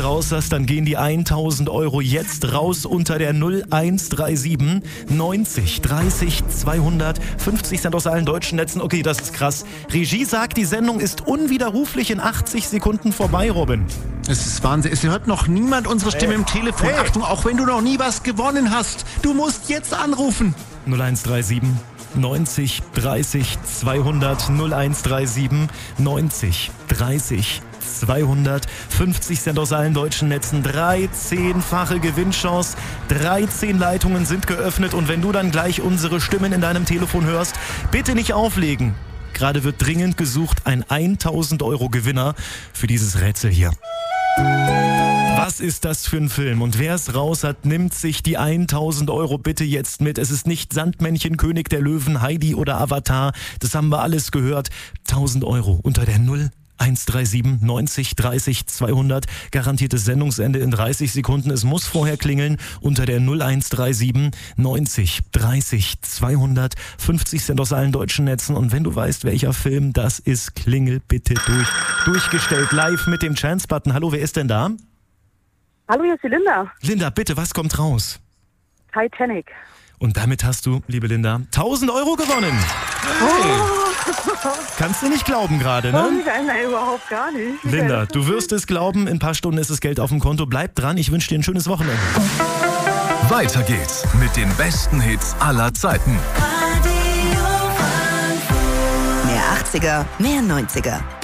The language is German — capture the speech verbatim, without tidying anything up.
raus hast, dann gehen die tausend Euro jetzt raus unter der null eins drei sieben neunzig dreißig zweihundert. fünfzig Cent aus allen deutschen Netzen. Okay, das ist krass. Regie sagt, die Sendung ist unwiderruflich in achtzig Sekunden vorbei, Robin. Es ist Wahnsinn. Es hört noch niemand unsere Stimme Hey. im Telefon. Hey. Achtung, auch wenn du noch nie was gewonnen hast. Du musst jetzt anrufen. null eins drei sieben neunzig dreißig zweihundert. null eins drei sieben neunzig dreißig zweihundert. fünfzig Cent aus allen deutschen Netzen. dreizehnfache Gewinnchance. dreizehn Leitungen sind geöffnet. Und wenn du dann gleich unsere Stimmen in deinem Telefon hörst, bitte nicht auflegen. Gerade wird dringend gesucht ein tausend Euro Gewinner für dieses Rätsel hier. Was ist das für ein Film? Und wer es raus hat, nimmt sich die tausend Euro bitte jetzt mit. Es ist nicht Sandmännchen, König der Löwen, Heidi oder Avatar. Das haben wir alles gehört. tausend Euro unter der null eins drei sieben neunzig dreißig zweihundert. Garantiertes Sendungsende in dreißig Sekunden. Es muss vorher klingeln unter der null eins drei sieben neunzig dreißig zweihundert. fünfzig Cent aus allen deutschen Netzen. Und wenn du weißt, welcher Film das ist, klingel bitte durch. Durchgestellt live mit dem Chance-Button. Hallo, wer ist denn da? Hallo, hier ist die Linda. Linda, bitte, was kommt raus? Titanic. Und damit hast du, liebe Linda, tausend Euro gewonnen. Hey. Kannst du nicht glauben gerade, ne? Oh, nein, nein, überhaupt gar nicht. Linda, du wirst es glauben, in ein paar Stunden ist das Geld auf dem Konto. Bleib dran, ich wünsche dir ein schönes Wochenende. Weiter geht's mit den besten Hits aller Zeiten. Mehr achtziger, mehr neunziger.